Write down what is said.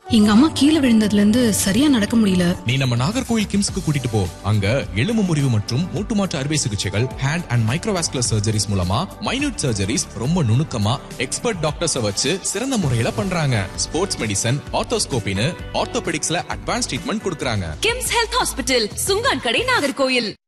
எங்க அம்மா கீழே விழுந்ததுல இருந்து சரியா நடக்க முடியல. நீ நம்ம நாகர்கோவில் கிம்ஸ்க்கு கூட்டிட்டு போ. அங்க எலும்பு முறிவு மற்றும் மூட்டு மாற்று அறுவை சிகிச்சைகள், ஹேண்ட் அண்ட் மைக்ரோவாஸ்குலர் சர்ஜரிஸ் மூலமா மைனூட் சர்ஜரிஸ் ரொம்ப நுணுக்கமா எக்ஸ்பர்ட் டாக்டர்ஸ வச்சு சிறந்த முறையில பண்றாங்க. ஸ்போர்ட்ஸ் மெடிசன், ஆர்த்தோஸ்கோபின்னு ஆர்த்தோபெடிக்ஸ்ல அட்வான்ஸ் ட்ரீட்மெண்ட் கொடுக்கறாங்க. கிம்ஸ் ஹெல்த் ஹாஸ்பிடல், சுங்கான் கடை, நாகர்கோவில்.